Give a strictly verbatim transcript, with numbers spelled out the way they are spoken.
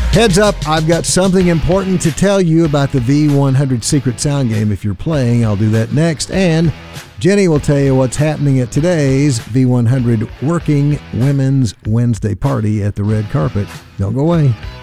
Heads up, I've got something important to tell you about the V one hundred Secret Sound Game. If you're playing, I'll do that next. And Jenny will tell you what's happening at today's V one hundred Working Women's Wednesday party at the Red Carpet. Don't go away.